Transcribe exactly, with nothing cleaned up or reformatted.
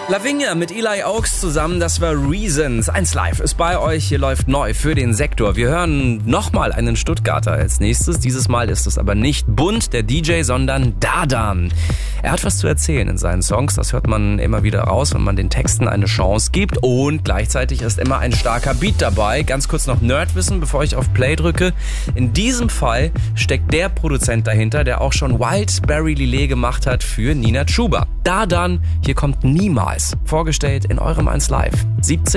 Lavinia mit Eli Oaks zusammen, das war Reasons. eins Live ist bei euch, hier läuft neu für den Sektor. Wir hören nochmal einen Stuttgarter als nächstes. Dieses Mal ist es aber nicht Bunt, der D J, sondern Dardan. Er hat was zu erzählen in seinen Songs, das hört man immer wieder raus, wenn man den Texten eine Chance gibt. Und gleichzeitig ist immer ein starker Beat dabei. Ganz kurz noch Nerdwissen, bevor ich auf Play drücke. In diesem Fall steckt der Produzent dahinter, der auch schon Wildberry Lillet gemacht hat für Nina Chuba. Dardan, hier kommt Niemals. Vorgestellt in eurem eins Live. siebzehn